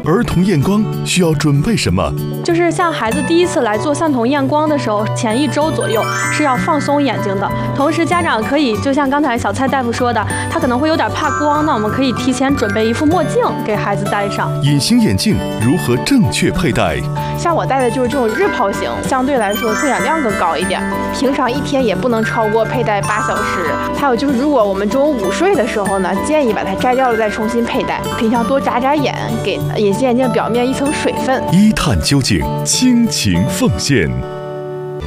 儿童验光需要准备什么？ 就是像孩子第一次来做散瞳验光的时候，前1周左右是要放松眼睛的。同时，家长可以就像刚才小蔡大夫说的，他可能会有点怕光，那我们可以提前准备一副墨镜给孩子戴上。 隐形眼镜如何正确佩戴？ 像我戴的就是这种日抛型，相对来说透氧量更高一点，平常1天也不能超过佩戴8小时。还有就是，如果我们中午午睡的时候呢，建议把它摘掉了再重新佩戴。平常多眨眨眼，给隐形眼镜表面一层水分。 一探究竟，倾情奉献。